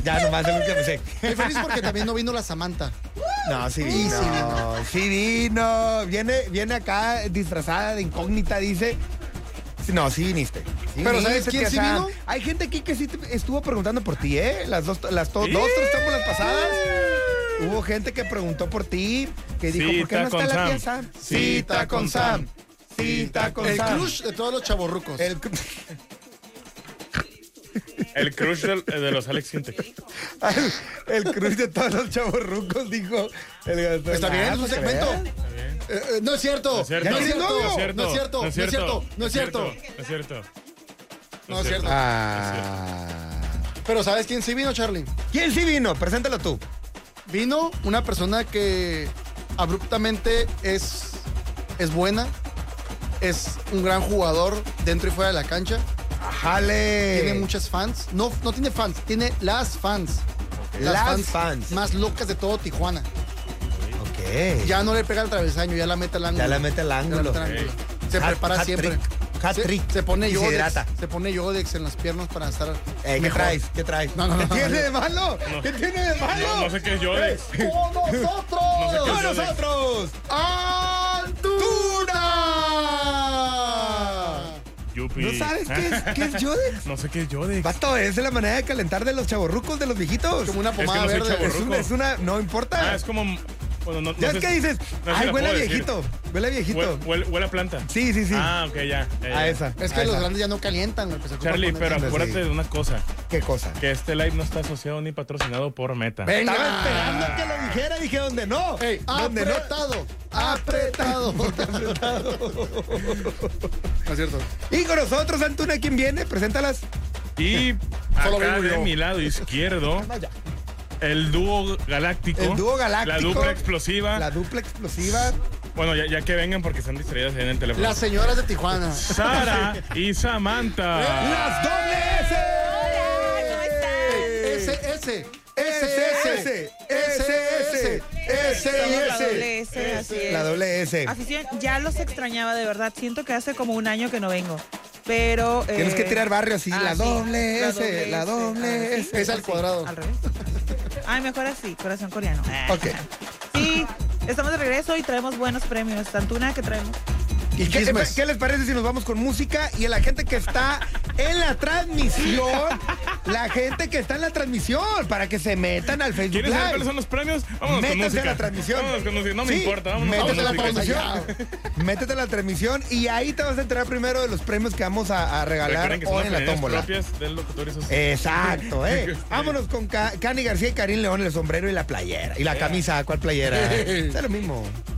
Ya nomás es lo que me sé. Estoy feliz porque también no vino la Samantha. No, sí Sí, vino. sí vino. Sí vino. Viene acá disfrazada de incógnita, dice. No, sí viniste. Sí Pero viniste, ¿sabes quién tía sí Sam. vino? Hay gente aquí que sí estuvo preguntando por ti, ¿eh? Dos, tres támbulas pasadas. Hubo gente que preguntó por ti, que dijo, ¿por qué no está la tía Sam? Cita con Sam. Cita con El Sam. crush de todos los chavorrucos. El crush de los Alex Sintek. El crush de todos los chavorrucos, dijo el Gastón. Está bien, es un ¿para qué segmento. veas? No es cierto. No es cierto. No es cierto. No es cierto. No es cierto. No es cierto. No es cierto. No es cierto. No es cierto. Ah. Pero ¿sabes quién sí vino, Charlie? ¿Quién sí vino? Preséntalo tú. Vino una persona que abruptamente es buena, es un gran jugador dentro y fuera de la cancha, ¡Jale! tiene muchas fans, no tiene fans, tiene las fans. Las fans. más locas de todo Tijuana. Ok. Ya no le pega el travesaño, ya la mete al ángulo. Ya la mete al Ya la ángulo. mete al ángulo. Se prepara siempre. Hat-trick. Se pone Y se Yodex. hidrata. Se pone Yodex en las piernas para estar ¿Qué mejor. traes? ¿Qué traes? No, ¿Qué tiene no. de malo? ¿Qué tiene de malo? No sé qué es Yodex. ¡Con nosotros! No sé qué ¡Con es Yodex. nosotros! ¡Antuna! Yupi. ¿No sabes qué es Yodex? No sé qué es Yodex. Vato, es la manera de calentar de los chavorrucos, de los viejitos. Como una Es que pomada no soy verde. chavorruco. Es una, no importa. Ah, es como... Bueno, no, Ya no es sé que dices, no sé si ay, la huele a puedo decir. viejito, huele a viejito. Huele a planta. Sí, sí, sí. Ah, ok, ya. A esa. Es que a los esa. grandes ya no calientan. Güey, pues se ocupa Charlie, poner- pero Anda, acuérdate sí. de una cosa. ¿Qué cosa? Que este live no está asociado ni patrocinado por Meta. Venga. Estaba esperando que lo dijera, dije, ¿dónde no? Ey, ¿Dónde no? apretado. Apretado. No es cierto. Y con nosotros, Antuna, ¿quién viene? Preséntalas. Y Solo acá vengo de yo. mi lado izquierdo, el dúo galáctico. El dúo galáctico. La dupla explosiva. La dupla explosiva. Bueno, ya que vengan porque están distraídas ahí en el teléfono. Las señoras de Tijuana. Sara y Samantha. ¡Las doble S! SS. SS. SS. Somos la SS. doble S, así es. La doble S. Afición, ya los extrañaba de verdad. Siento que hace como un año que no vengo. Pero. Tienes que tirar barrio así. La sí, doble la S. doble La S. doble Ah, S. sí, Es al así, cuadrado. Al revés. Ay, mejor así, corazón coreano. Ok. Sí, estamos de regreso y traemos buenos premios. Antuna, ¿qué traemos? Y ¿Qué, chismes. qué les parece si nos vamos con música? Y a la gente que está en la transmisión, para que se metan al Facebook ¿Quieres saber cuáles Live. son los premios? Vámonos con Métete música. a la transmisión. Vámonos con música. No me Sí, importa. Vámonos con métete a la música. transmisión. Métete a la transmisión y ahí te vas a enterar primero de los premios que vamos a regalar Recuerden que son hoy en la opiniones tómbola. propias del locutor y sus... Exacto, Vámonos con Cani García y Karim León, el sombrero y la playera. Y la camisa, ¿cuál playera? Es lo mismo.